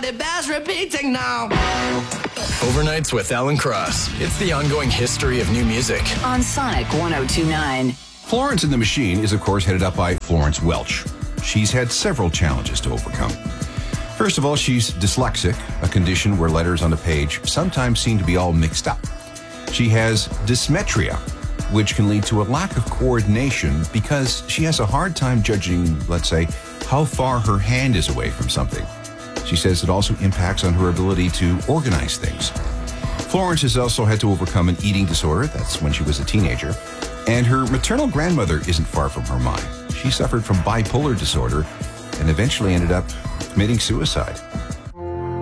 Everybody bears repeating now. Overnights with Alan Cross. It's the ongoing history of new music. On Sonic 102.9. Florence and the Machine is, of course, headed up by Florence Welch. She's had several challenges to overcome. First of all, she's dyslexic, a condition where letters on the page sometimes seem to be all mixed up. She has dysmetria, which can lead to a lack of coordination because she has a hard time judging, let's say, how far her hand is away from something. She says it also impacts on her ability to organize things. Florence has also had to overcome an eating disorder, that's when she was a teenager, and her maternal grandmother isn't far from her mind. She suffered from bipolar disorder and eventually ended up committing suicide.